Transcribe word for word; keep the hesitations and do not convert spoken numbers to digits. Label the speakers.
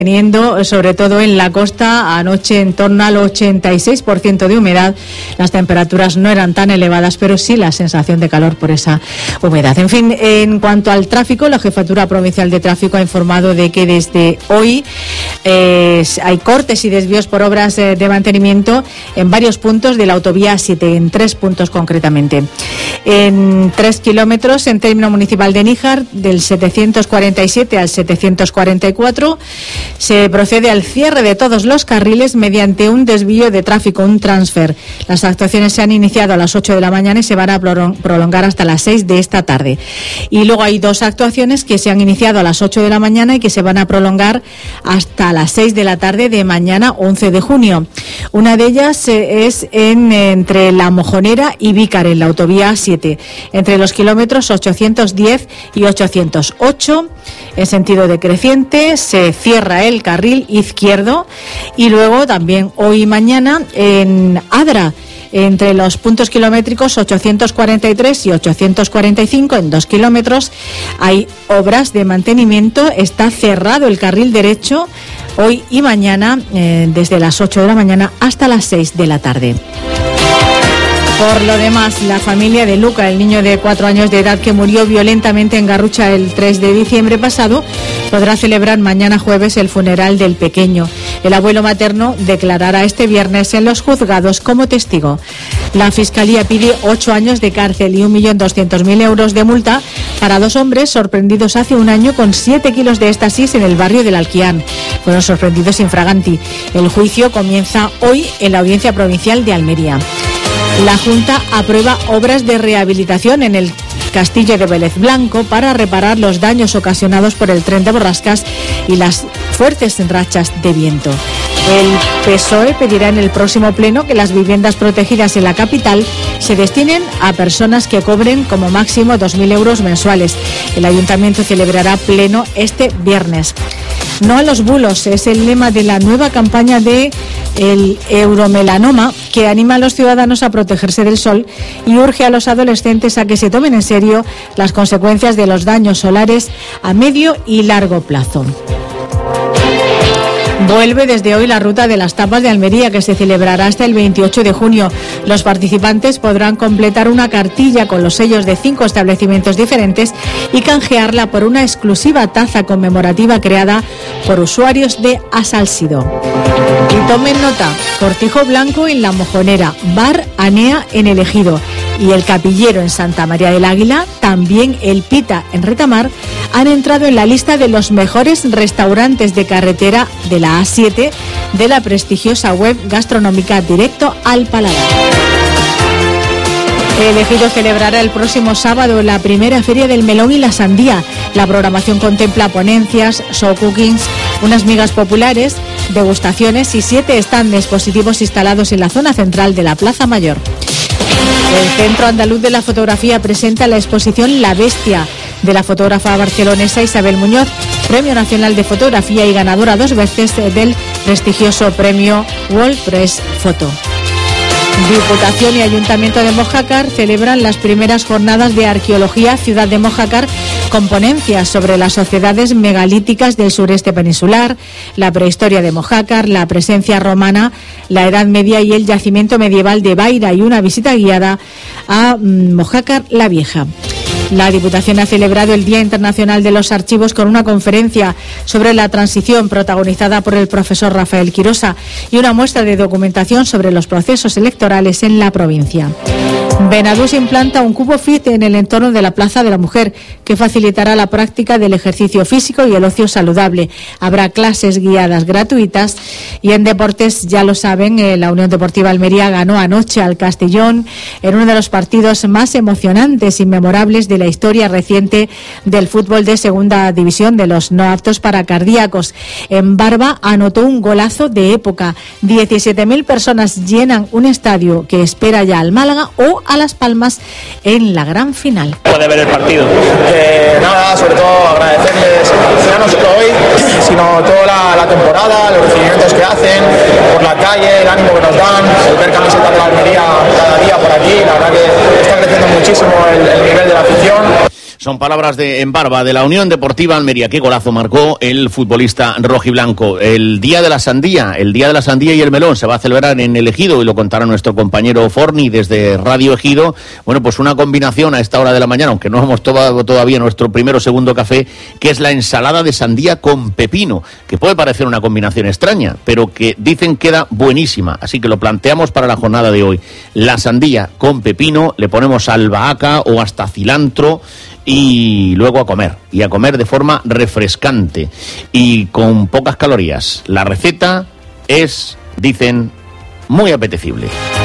Speaker 1: Teniendo sobre todo en la costa anoche en torno al ochenta y seis por ciento de humedad. Las temperaturas no eran tan elevadas, pero sí la sensación de calor por esa humedad. En fin, en cuanto al tráfico, la Jefatura Provincial de Tráfico ha informado de que desde hoy eh, hay cortes y desvíos por obras eh, de mantenimiento en varios puntos de la autovía siete, en tres puntos concretamente. En tres kilómetros en término municipal de Níjar, del setecientos cuarenta y siete al setecientos cuarenta y cuatro, se procede al cierre de todos los carriles mediante un desvío de tráfico, un transfer. Las actuaciones se han iniciado a las ocho de la mañana y se van a prolongar hasta las seis de esta tarde. Y luego hay dos actuaciones que se han iniciado a las ocho de la mañana y que se van a prolongar hasta las seis de la tarde de mañana once de junio. Una de ellas es en, entre La Mojonera y Vícar, en la autovía siete, entre los kilómetros ochocientos diez y ochocientos ocho, en sentido decreciente. Se cierra el carril izquierdo. Y luego también hoy y mañana en Adra, entre los puntos kilométricos ochocientos cuarenta y tres y ochocientos cuarenta y cinco, en dos kilómetros, hay obras de mantenimiento. Está cerrado el carril derecho hoy y mañana, eh, desde las ocho de la mañana hasta las seis de la tarde. Por lo demás, la familia de Luca, el niño de cuatro años de edad que murió violentamente en Garrucha el tres de diciembre pasado, podrá celebrar mañana jueves el funeral del pequeño. El abuelo materno declarará este viernes en los juzgados como testigo. La Fiscalía pide ocho años de cárcel y un millón doscientos mil euros de multa para dos hombres sorprendidos hace un año con siete kilos de éxtasis en el barrio del Alquián. Fueron sorprendidos infraganti. El juicio comienza hoy en la Audiencia Provincial de Almería. La Junta aprueba obras de rehabilitación en el Castillo de Vélez Blanco para reparar los daños ocasionados por el tren de borrascas y las fuertes rachas de viento. El P S O E pedirá en el próximo pleno que las viviendas protegidas en la capital se destinen a personas que cobren como máximo dos mil euros mensuales. El Ayuntamiento celebrará pleno este viernes. No a los bulos es el lema de la nueva campaña de el euromelanoma, que anima a los ciudadanos a protegerse del sol y urge a los adolescentes a que se tomen en serio las consecuencias de los daños solares a medio y largo plazo. Vuelve desde hoy la Ruta de las Tapas de Almería, que se celebrará hasta el veintiocho de junio. Los participantes podrán completar una cartilla con los sellos de cinco establecimientos diferentes y canjearla por una exclusiva taza conmemorativa creada por usuarios de Asalsido. Y tomen nota: Cortijo Blanco en La Mojonera, Bar Anea en El Ejido y El Capillero en Santa María del Águila, también El Pita en Retamar, han entrado en la lista de los mejores restaurantes de carretera de la A siete de la prestigiosa web gastronómica Directo al Paladar. El Ejido celebrará el próximo sábado la primera Feria del Melón y la Sandía. La programación contempla ponencias, show cookings, unas migas populares, degustaciones y siete stands expositivos instalados en la zona central de la Plaza Mayor. El Centro Andaluz de la Fotografía presenta la exposición La Bestia, de la fotógrafa barcelonesa Isabel Muñoz, Premio Nacional de Fotografía y ganadora dos veces del prestigioso premio World Press Photo. Diputación y Ayuntamiento de Mojácar celebran las primeras jornadas de arqueología Ciudad de Mojácar, con ponencias sobre las sociedades megalíticas del sureste peninsular, la prehistoria de Mojácar, la presencia romana, la Edad Media y el yacimiento medieval de Baira, y una visita guiada a Mojácar la Vieja. La Diputación ha celebrado el Día Internacional de los Archivos con una conferencia sobre la transición protagonizada por el profesor Rafael Quirosa y una muestra de documentación sobre los procesos electorales en la provincia. Benadús implanta un cubo fit en el entorno de la Plaza de la Mujer, que facilitará la práctica del ejercicio físico y el ocio saludable. Habrá clases guiadas gratuitas. Y en deportes, ya lo saben, eh, la Unión Deportiva Almería ganó anoche al Castellón en uno de los partidos más emocionantes y memorables de la historia reciente del fútbol de segunda división, de los no aptos para cardíacos. En Barba anotó un golazo de época. diecisiete mil personas llenan un estadio que espera ya al Málaga o a Las Palmas en la gran final.
Speaker 2: Puede ver el partido.
Speaker 3: Eh, nada, sobre todo agradecerles, ya no solo hoy, sino toda la, la temporada, los recibimientos que hacen por la calle, el ánimo que nos dan, el ver camisetas de la Almería cada día por aquí. La verdad que está creciendo muchísimo el, el nivel de la afición.
Speaker 2: Son palabras de en barba de la Unión Deportiva Almería. Qué golazo marcó el futbolista rojiblanco. El Día de la Sandía, el Día de la Sandía y el Melón se va a celebrar en el Ejido y lo contará nuestro compañero Forni desde Radio Ejido. Bueno, pues una combinación a esta hora de la mañana, aunque no hemos tomado todavía nuestro primero o segundo café, que es la ensalada de sandía con pepino, que puede parecer una combinación extraña, pero que dicen queda buenísima. Así que lo planteamos para la jornada de hoy. La sandía con pepino, le ponemos albahaca o hasta cilantro y luego a comer, y a comer de forma refrescante y con pocas calorías. La receta es, dicen, muy apetecible.